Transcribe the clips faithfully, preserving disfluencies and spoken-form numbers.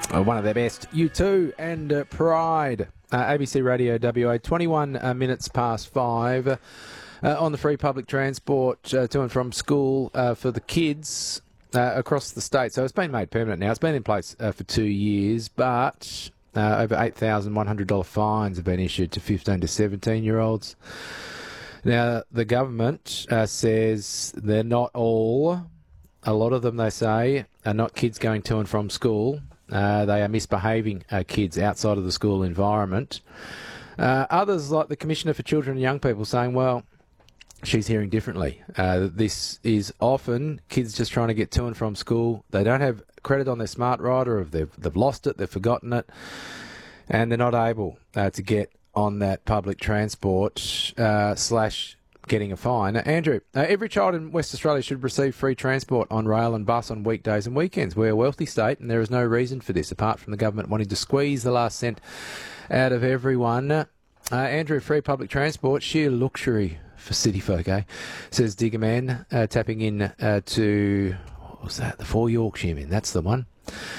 Uh, one of their best, U two and uh, Pride. Uh, A B C Radio W A, twenty-one uh, minutes past five. Uh, on the free public transport uh, to and from school uh, for the kids uh, across the state. So it's been made permanent now. It's been in place uh, for two years, but uh, over eight thousand one hundred dollars fines have been issued to fifteen to seventeen-year-olds. Now, the government uh, says they're not all. A lot of them, they say, are not kids going to and from school. Uh, they are misbehaving uh, kids outside of the school environment. Uh, others, like the Commissioner for Children and Young People, saying, well, she's hearing differently. Uh, this is often kids just trying to get to and from school. They don't have credit on their smart ride, or if they've, they've lost it, they've forgotten it, and they're not able uh, to get on that public transport uh, slash getting a fine. Uh, Andrew, uh, every child in West Australia should receive free transport on rail and bus on weekdays and weekends. We're a wealthy state, and there is no reason for this, apart from the government wanting to squeeze the last cent out of everyone. Uh, Andrew, free public transport, sheer luxury for city folk, eh? Says Digger Man, uh, tapping in uh, to, what was that, the Four Yorkshiremen, that's the one.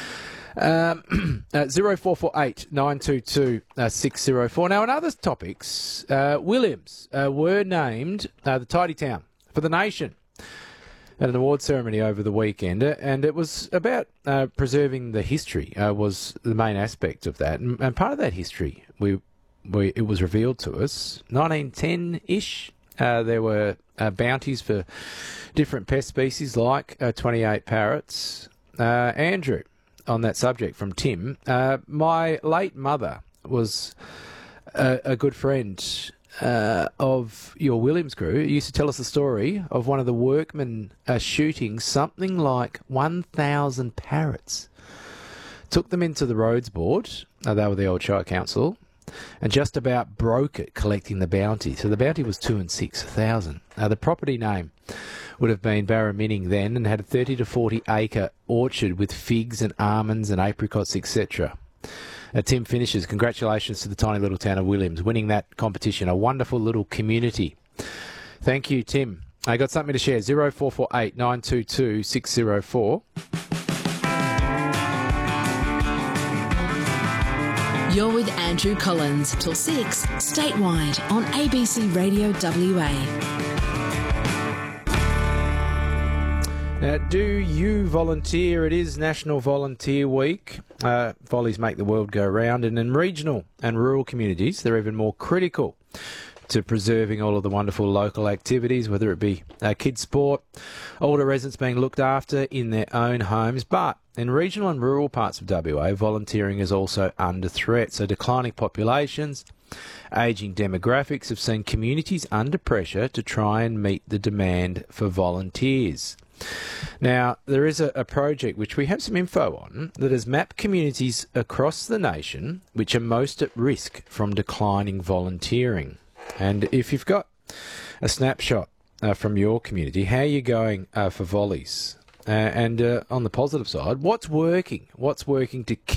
Um, uh, zero four four eight nine two two six zero four. Now, on other topics, uh, Williams uh, were named uh, the Tidy Town for the nation at an award ceremony over the weekend, and it was about uh, preserving the history uh, was the main aspect of that, and, and part of that history, we, we it was revealed to us, nineteen ten-ish, uh, there were uh, bounties for different pest species like uh, twenty-eight parrots. Uh, Andrew, on that subject from Tim, uh, my late mother was a, a good friend uh, of your Williams crew. He used to tell us the story of one of the workmen uh, shooting something like one thousand parrots. Took them into the Roads Board, uh, they were the old Shire Council, and just about broke it collecting the bounty. So the bounty was two and six, a thousand. Uh, the property name would have been Barraminning then, and had a thirty to forty acre orchard with figs and almonds and apricots, et cetera. Uh, Tim finishes, congratulations to the tiny little town of Williams, winning that competition. A wonderful little community. Thank you, Tim. I got something to share. zero four four eight nine two two six zero four. You're with Andrew Collins till six, statewide on A B C Radio W A. Now, do you volunteer? It is National Volunteer Week. Uh, volleys make the world go round, and in regional and rural communities, they're even more critical to preserving all of the wonderful local activities, whether it be uh, kids' sport, older residents being looked after in their own homes. But in regional and rural parts of W A, volunteering is also under threat. So declining populations, ageing demographics have seen communities under pressure to try and meet the demand for volunteers. Now, there is a, a project which we have some info on that has mapped communities across the nation which are most at risk from declining volunteering. And if you've got a snapshot uh, from your community, how are you going uh, for volleys? Uh, and uh, on the positive side, what's working? What's working to